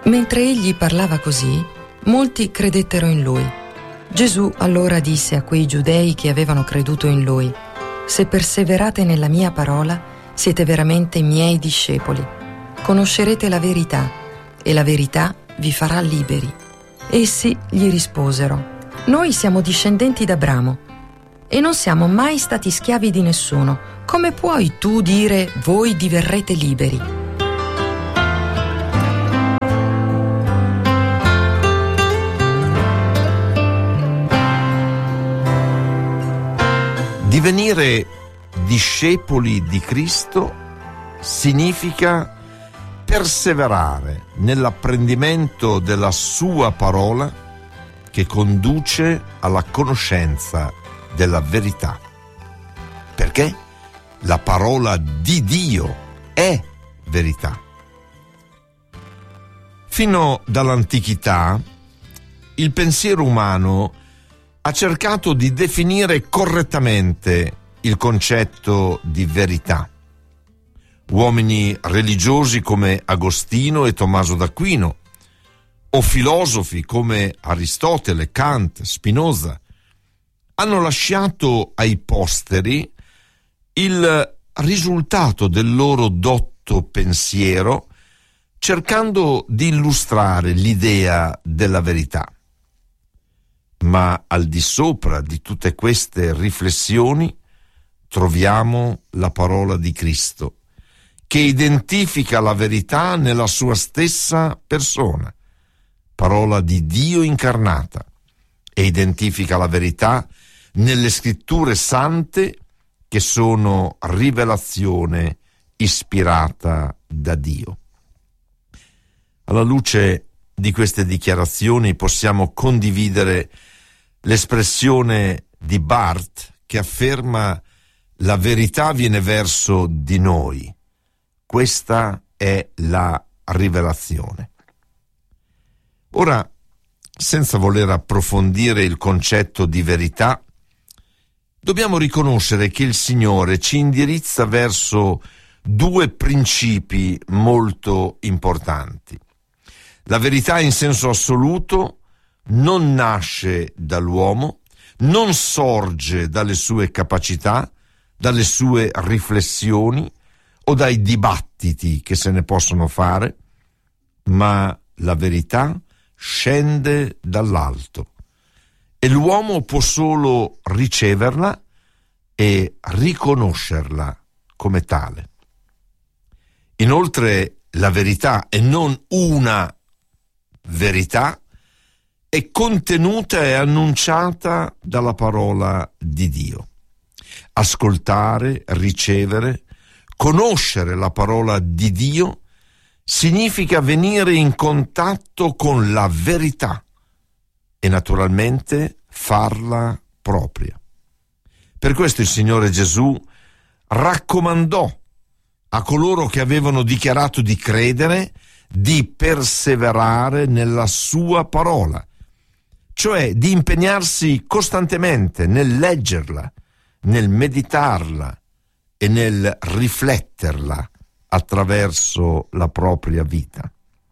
Mentre egli parlava così, molti credettero in lui. Gesù allora disse a quei giudei che avevano creduto in lui: «Se perseverate nella mia parola, siete veramente miei discepoli. Conoscerete la verità, e la verità vi farà liberi». Essi gli risposero: «Noi siamo discendenti d'Abramo e non siamo mai stati schiavi di nessuno. Come puoi tu dire: voi diverrete liberi?» Divenire discepoli di Cristo significa perseverare nell'apprendimento della sua parola che conduce alla conoscenza della verità. Perché la parola di Dio è verità. Fino dall'antichità il pensiero umano ha cercato di definire correttamente il concetto di verità. Uomini religiosi come Agostino e Tommaso d'Aquino, o filosofi come Aristotele, Kant, Spinoza, hanno lasciato ai posteri il risultato del loro dotto pensiero, cercando di illustrare l'idea della verità. Ma al di sopra di tutte queste riflessioni troviamo la parola di Cristo, che identifica la verità nella sua stessa persona, parola di Dio incarnata, e identifica la verità nelle scritture sante che sono rivelazione ispirata da Dio. Alla luce di queste dichiarazioni possiamo condividere l'espressione di Barth che afferma: la verità viene verso di noi. Questa è la rivelazione. Ora, senza voler approfondire il concetto di verità, dobbiamo riconoscere che il Signore ci indirizza verso due principi molto importanti. La verità in senso assoluto non nasce dall'uomo, non sorge dalle sue capacità, dalle sue riflessioni o dai dibattiti che se ne possono fare, ma la verità scende dall'alto e l'uomo può solo riceverla e riconoscerla come tale. Inoltre, la verità, e non una verità, è contenuta e annunciata dalla parola di Dio. Ascoltare, ricevere, conoscere la parola di Dio significa venire in contatto con la verità e naturalmente farla propria. Per questo il Signore Gesù raccomandò a coloro che avevano dichiarato di credere di perseverare nella sua parola, cioè di impegnarsi costantemente nel leggerla, nel meditarla e nel rifletterla attraverso la propria vita.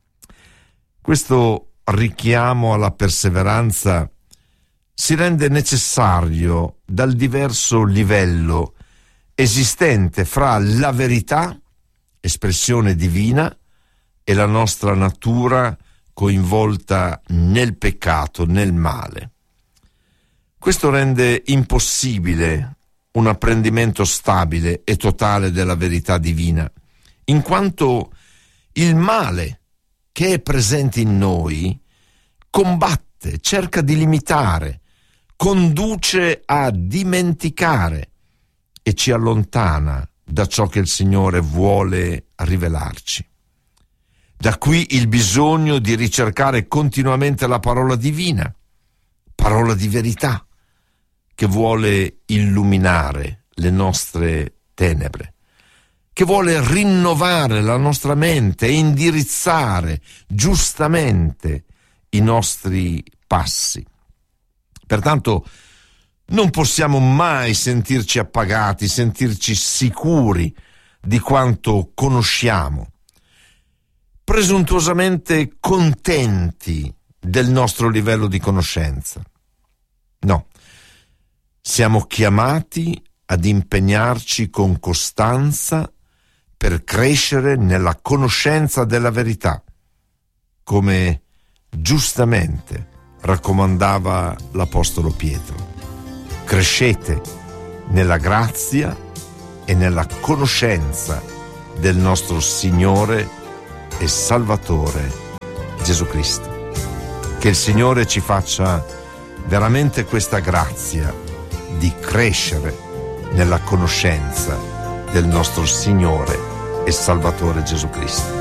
Questo richiamo alla perseveranza si rende necessario dal diverso livello esistente fra la verità, espressione divina, e la nostra natura coinvolta nel peccato, nel male. Questo rende impossibile un apprendimento stabile e totale della verità divina, in quanto il male che è presente in noi combatte, cerca di limitare, conduce a dimenticare e ci allontana da ciò che il Signore vuole rivelarci. Da qui il bisogno di ricercare continuamente la parola divina, parola di verità, che vuole illuminare le nostre tenebre, che vuole rinnovare la nostra mente e indirizzare giustamente i nostri passi. Pertanto non possiamo mai sentirci appagati, sentirci sicuri di quanto conosciamo. presuntuosamente contenti del nostro livello di conoscenza. No, siamo chiamati ad impegnarci con costanza per crescere nella conoscenza della verità, come giustamente raccomandava l'Apostolo Pietro. Crescete nella grazia e nella conoscenza del nostro Signore e Salvatore Gesù Cristo. Che il Signore ci faccia veramente questa grazia di crescere nella conoscenza del nostro Signore e Salvatore Gesù Cristo.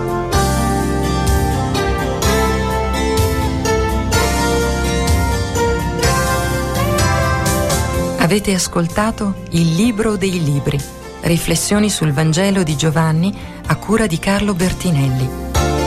Avete ascoltato Il Libro dei Libri, riflessioni sul Vangelo di Giovanni a cura di Carlo Bertinelli.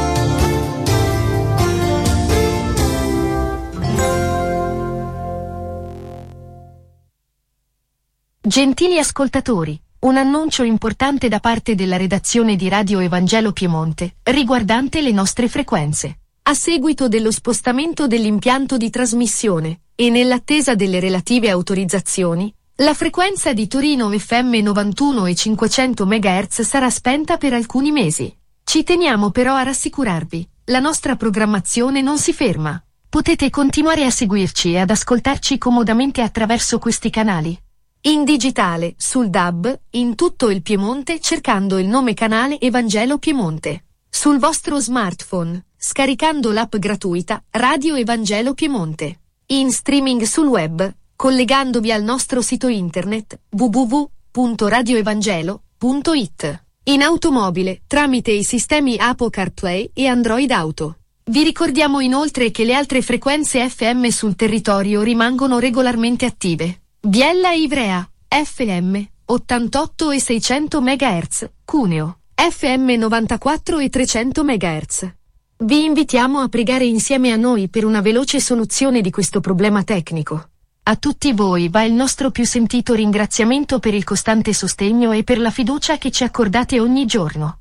Gentili ascoltatori, un annuncio importante da parte della redazione di Radio Evangelo Piemonte, riguardante le nostre frequenze. A seguito dello spostamento dell'impianto di trasmissione, e nell'attesa delle relative autorizzazioni, la frequenza di Torino FM 91 e 500 MHz sarà spenta per alcuni mesi. Ci teniamo però a rassicurarvi, la nostra programmazione non si ferma. Potete continuare a seguirci e ad ascoltarci comodamente attraverso questi canali. In digitale, sul DAB, in tutto il Piemonte cercando il nome canale Evangelo Piemonte. Sul vostro smartphone, scaricando l'app gratuita Radio Evangelo Piemonte. In streaming sul web, collegandovi al nostro sito internet www.radioevangelo.it. In automobile, tramite i sistemi Apple CarPlay e Android Auto. Vi ricordiamo inoltre che le altre frequenze FM sul territorio rimangono regolarmente attive. Biella e Ivrea, FM, 88 e 600 MHz, Cuneo, FM 94 e 300 MHz. Vi invitiamo a pregare insieme a noi per una veloce soluzione di questo problema tecnico. A tutti voi va il nostro più sentito ringraziamento per il costante sostegno e per la fiducia che ci accordate ogni giorno.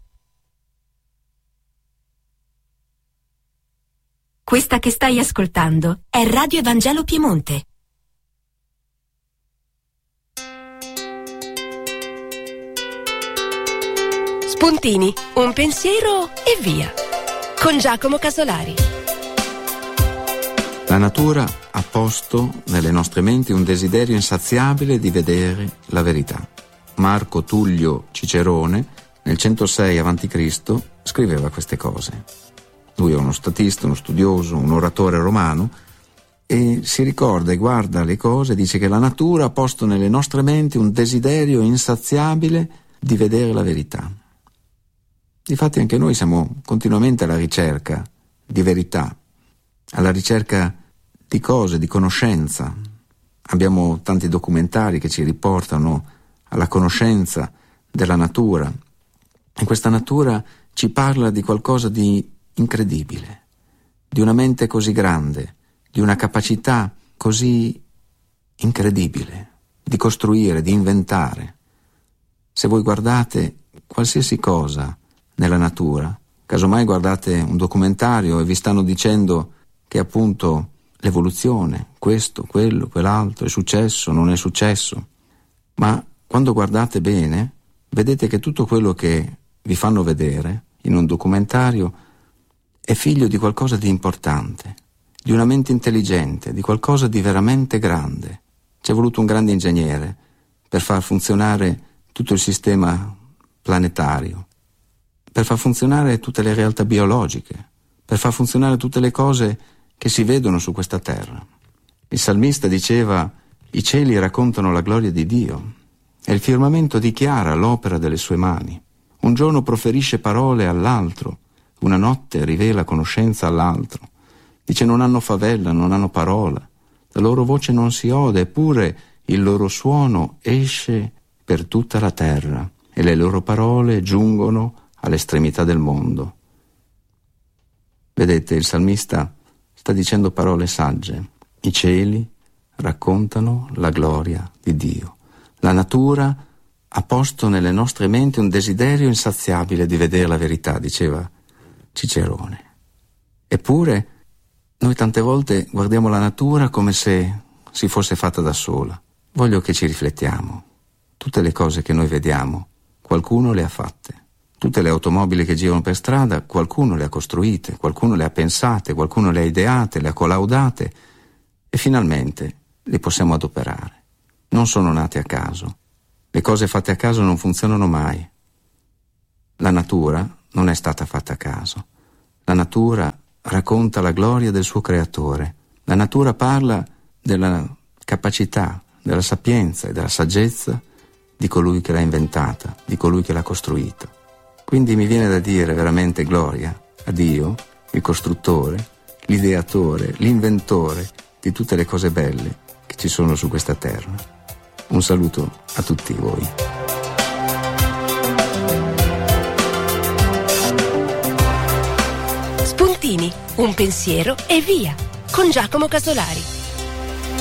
Questa che stai ascoltando è Radio Evangelo Piemonte. Spuntini, un pensiero e via. Con Giacomo Casolari. La natura ha posto nelle nostre menti un desiderio insaziabile di vedere la verità. Marco Tullio Cicerone, nel 106 a.C., scriveva queste cose. Lui è uno statista, uno studioso, un oratore romano, e si ricorda e guarda le cose e dice che la natura ha posto nelle nostre menti un desiderio insaziabile di vedere la verità. Difatti anche noi siamo continuamente alla ricerca di verità, alla ricerca di cose, di conoscenza. Abbiamo tanti documentari che ci riportano alla conoscenza della natura, e questa natura ci parla di qualcosa di incredibile, di una mente così grande, di una capacità così incredibile di costruire, di inventare. Se voi guardate qualsiasi cosa nella natura, casomai guardate un documentario e vi stanno dicendo che appunto l'evoluzione, questo, quello, quell'altro, è successo, non è successo, ma quando guardate bene vedete che tutto quello che vi fanno vedere in un documentario è figlio di qualcosa di importante, di una mente intelligente, di qualcosa di veramente grande. Ci è voluto un grande ingegnere per far funzionare tutto il sistema planetario, per far funzionare tutte le realtà biologiche, per far funzionare tutte le cose che si vedono su questa terra. Il salmista diceva: i cieli raccontano la gloria di Dio e il firmamento dichiara l'opera delle sue mani. Un giorno proferisce parole all'altro, una notte rivela conoscenza all'altro. Dice: non hanno favella, non hanno parola, la loro voce non si ode, eppure il loro suono esce per tutta la terra e le loro parole giungono all'estremità del mondo. Vedete, il salmista sta dicendo parole sagge. I cieli raccontano la gloria di Dio. La natura ha posto nelle nostre menti un desiderio insaziabile di vedere la verità, diceva Cicerone. Eppure, noi tante volte guardiamo la natura come se si fosse fatta da sola. Voglio che ci riflettiamo. Tutte le cose che noi vediamo, qualcuno le ha fatte. Tutte le automobili che girano per strada, qualcuno le ha costruite, qualcuno le ha pensate, qualcuno le ha ideate, le ha collaudate e finalmente le possiamo adoperare. Non sono nate a caso. Le cose fatte a caso non funzionano mai. La natura non è stata fatta a caso. La natura racconta la gloria del suo creatore. La natura parla della capacità, della sapienza e della saggezza di colui che l'ha inventata, di colui che l'ha costruita. Quindi mi viene da dire veramente gloria a Dio, il costruttore, l'ideatore, l'inventore di tutte le cose belle che ci sono su questa terra. Un saluto a tutti voi. Spuntini, un pensiero e via, con Giacomo Casolari.